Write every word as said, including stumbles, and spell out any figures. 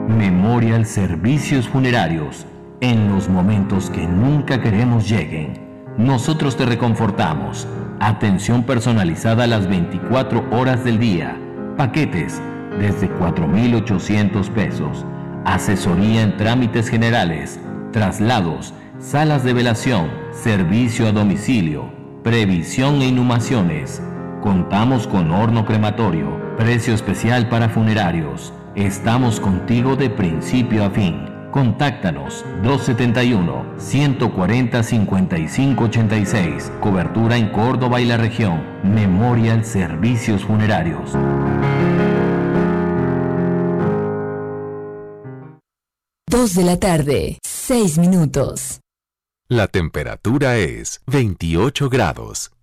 Memorial Servicios Funerarios. En los momentos que nunca queremos lleguen, nosotros te reconfortamos. Atención personalizada las veinticuatro horas del día. Paquetes desde cuatro mil ochocientos pesos. Asesoría en trámites generales, traslados, salas de velación, servicio a domicilio, previsión e inhumaciones. Contamos con horno crematorio, precio especial para funerarios. Estamos contigo de principio a fin. Contáctanos dos setenta y uno, ciento cuarenta, cincuenta y cinco ochenta y seis. Cobertura en Córdoba y la región. Memorial Servicios Funerarios. Dos de la tarde, seis minutos. La temperatura es veintiocho grados.